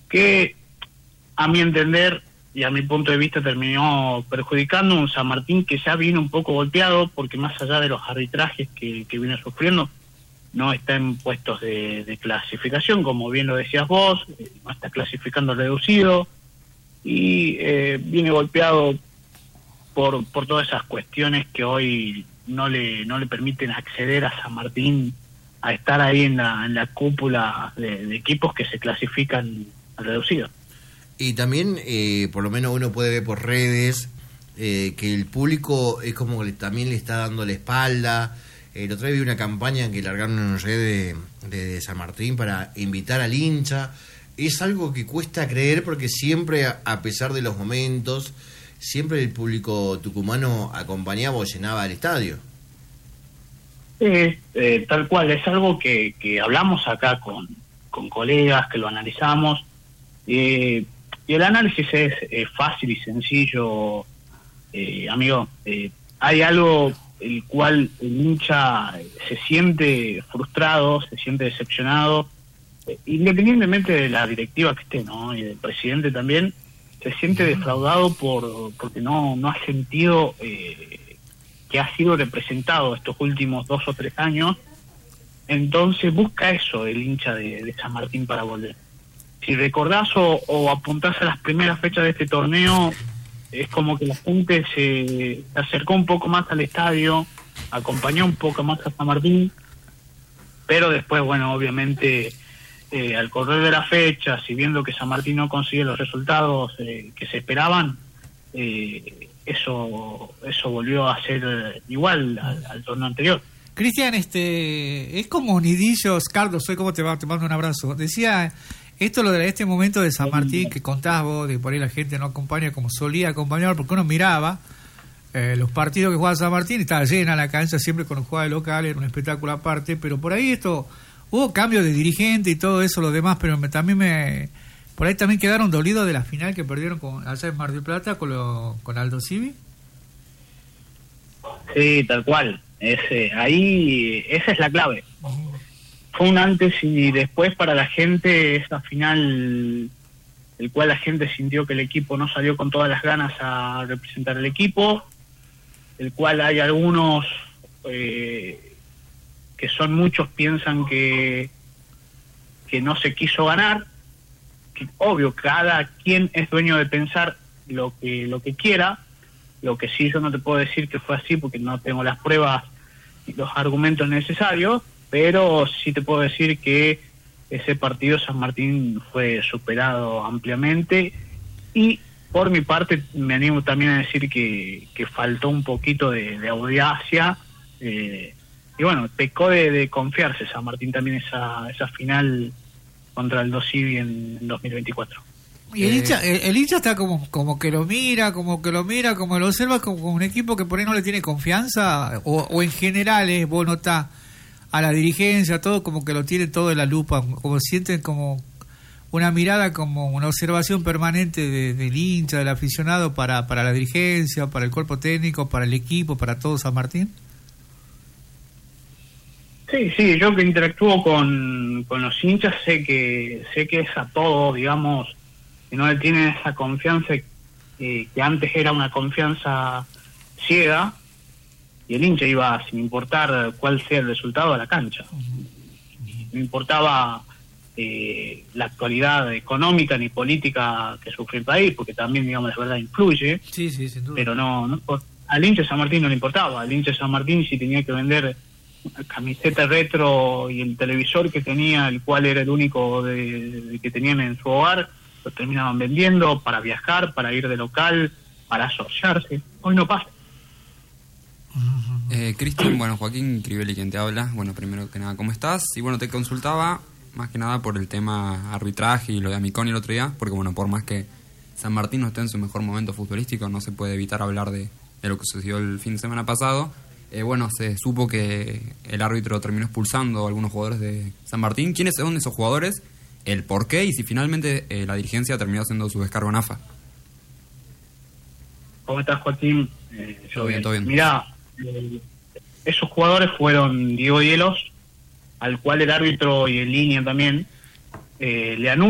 que a mi entender y a mi punto de vista terminó perjudicando un San Martín que ya viene un poco golpeado, porque más allá de los arbitrajes que viene sufriendo, no está en puestos de clasificación, como bien lo decías vos, no está clasificando reducido, y viene golpeado por todas esas cuestiones que hoy no le permiten acceder a San Martín a estar ahí en la cúpula de equipos que se clasifican al reducido. Y también, por lo menos uno puede ver por redes, que el público es como que también le está dando la espalda. El otro día vi una campaña que largaron en red de San Martín para invitar al hincha. Es algo que cuesta creer, porque siempre, a pesar de los momentos, siempre el público tucumano acompañaba o llenaba el estadio. Tal cual, es algo que hablamos acá con colegas, que lo analizamos, y el análisis es fácil y sencillo, amigo. Hay algo el cual el hincha se siente frustrado, se siente decepcionado, independientemente de la directiva que esté, ¿no? Y del presidente también, se siente defraudado porque no ha sentido que ha sido representado estos últimos 2 o 3 años. Entonces busca eso el hincha de San Martín para volver. Si recordás o apuntás a las primeras fechas de este torneo, es como que la gente se acercó un poco más al estadio, acompañó un poco más a San Martín, pero después, bueno, obviamente, al correr de las fechas y viendo que San Martín no consigue los resultados que se esperaban, eso volvió a ser igual al torneo anterior. Cristian, es como Nidillos, Carlos, soy como te mando un abrazo. Decía, esto lo de este momento de San Martín que contás vos, de por ahí la gente no acompaña como solía acompañar, porque uno miraba los partidos que jugaba San Martín, estaba llena la cancha siempre con los jugadores locales, era un espectáculo aparte, pero por ahí hubo cambio de dirigente y todo eso, lo demás, pero por ahí también quedaron dolidos de la final que perdieron allá en Mar del Plata con Aldo Civi. Sí, tal cual. Ahí esa es la clave. Fue un antes y después para la gente esa final, el cual la gente sintió que el equipo no salió con todas las ganas a representar el equipo, el cual hay algunos que son muchos piensan que no se quiso ganar, que obvio cada quien es dueño de pensar lo que quiera. Lo que sí yo no te puedo decir que fue así porque no tengo las pruebas y los argumentos necesarios, pero sí te puedo decir que ese partido San Martín fue superado ampliamente, y por mi parte me animo también a decir que faltó un poquito de audacia, y bueno, pecó de confiarse San Martín también esa final contra el Dosivi en 2024. Y el hincha está como que lo mira, como lo observa como un equipo que por ahí no le tiene confianza, o en general vos notás a la dirigencia, todo como que lo tiene todo en la lupa, como sienten como una mirada, como una observación permanente del hincha, del aficionado para la dirigencia, para el cuerpo técnico, para el equipo, para todo San Martín. Sí, yo que interactúo con los hinchas sé que es a todos, digamos, que no le tienen esa confianza que antes era una confianza ciega, y el hincha iba sin importar cuál sea el resultado a la cancha. No importaba la actualidad económica ni política que sufre el país, porque también, digamos, la verdad influye. Sí, sin duda. Pero no al hincha de San Martín no le importaba. Al hincha de San Martín, si tenía que vender una camiseta retro y el televisor que tenía, el cual era el único que tenían en su hogar, lo terminaban vendiendo para viajar, para ir de local, para asociarse. Hoy no pasa. Cristian, bueno, Joaquín Crivelli quien te habla. Bueno, primero que nada, ¿cómo estás? Y bueno, te consultaba más que nada por el tema arbitraje y lo de Amiconi el otro día, porque bueno, por más que San Martín no esté en su mejor momento futbolístico, no se puede evitar hablar de lo que sucedió el fin de semana pasado. Bueno, se supo que el árbitro terminó expulsando a algunos jugadores de San Martín. ¿Quiénes son esos jugadores? ¿El por qué? Y si finalmente la dirigencia terminó haciendo su descargo en AFA. ¿Cómo estás, Joaquín? Todo bien. Mirá, esos jugadores fueron Diego Hielos, al cual el árbitro y en línea también le anuncian